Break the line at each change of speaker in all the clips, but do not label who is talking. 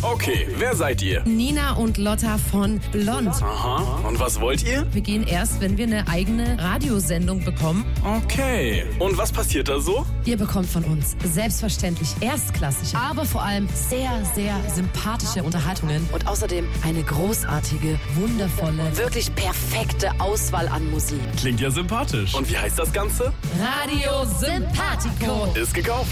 Okay, wer seid ihr?
Nina und Lotta von Blond.
Aha, und was wollt ihr?
Wir gehen erst, wenn wir eine eigene Radiosendung bekommen.
Okay, und was passiert da so?
Ihr bekommt von uns selbstverständlich erstklassige, aber vor allem sehr, sehr sympathische Unterhaltungen und außerdem eine großartige, wundervolle, wirklich perfekte Auswahl an Musik.
Klingt ja sympathisch. Und wie heißt das Ganze?
Radio Sympathico.
Ist gekauft.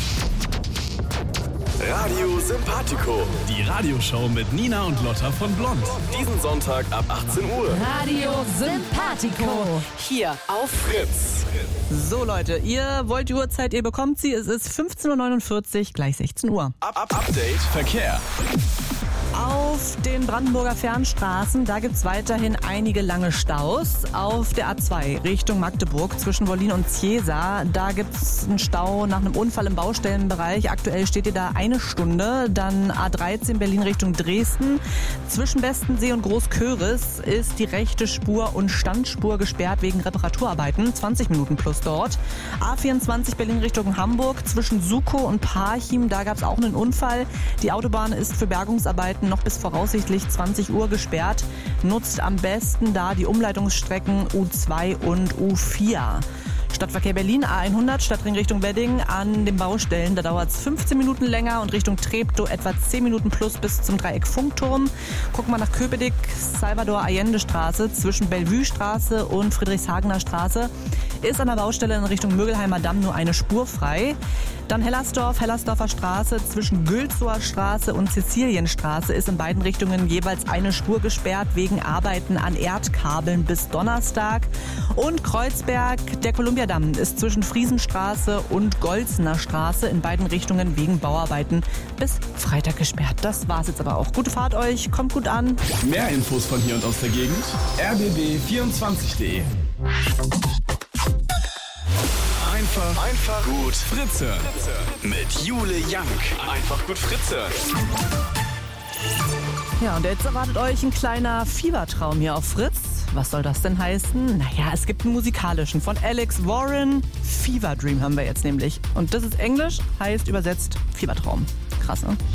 Radio Sympathico. Die Radioshow mit Nina und Lotta von Blond. Diesen Sonntag ab 18 Uhr.
Radio Sympathico. Hier auf
Fritz.
So Leute, ihr wollt die Uhrzeit, ihr bekommt sie. Es ist 15.49 Uhr, gleich 16 Uhr.
Update Verkehr.
Auf den Brandenburger Fernstraßen, da gibt's weiterhin einige lange Staus. Auf der A2 Richtung Magdeburg zwischen Wollin und Chiesa, da gibt's einen Stau nach einem Unfall im Baustellenbereich. Aktuell steht ihr da 1 Stunde. Dann A13 Berlin Richtung Dresden. Zwischen Bestensee und Großköris ist die rechte Spur und Standspur gesperrt wegen Reparaturarbeiten. 20 Minuten plus dort. A24 Berlin Richtung Hamburg zwischen Sukow und Parchim, da gab's auch einen Unfall. Die Autobahn ist für Bergungsarbeiten noch bis voraussichtlich 20 Uhr gesperrt. Nutzt am besten da die Umleitungsstrecken U2 und U4. Stadtverkehr Berlin, A100, Stadtring Richtung Wedding an den Baustellen. Da dauert es 15 Minuten länger und Richtung Treptow etwa 10 Minuten plus bis zum Dreieck Funkturm. Gucken wir nach Köpenick, Salvador-Allende-Straße zwischen Bellevue-Straße und Friedrichshagener Straße. Ist an der Baustelle in Richtung Mögelheimer Damm nur eine Spur frei. Dann Hellersdorf, Hellersdorfer Straße zwischen Gülzower Straße und Sizilienstraße ist in beiden Richtungen jeweils eine Spur gesperrt wegen Arbeiten an Erdkabeln bis Donnerstag. Und Kreuzberg, der Kolumbiadamm ist zwischen Friesenstraße und Golzener Straße in beiden Richtungen wegen Bauarbeiten bis Freitag gesperrt. Das war's jetzt aber auch. Gute Fahrt euch, kommt gut an.
Mehr Infos von hier und aus der Gegend? rbb24.de. Einfach gut Fritze. Mit Jule Young. Einfach gut Fritze.
Ja, und jetzt erwartet euch ein kleiner Fiebertraum hier auf Fritz. Was soll das denn heißen? Naja, es gibt einen musikalischen von Alex Warren. Fever Dream haben wir jetzt nämlich. Und das ist Englisch, heißt übersetzt Fiebertraum. Krass, ne?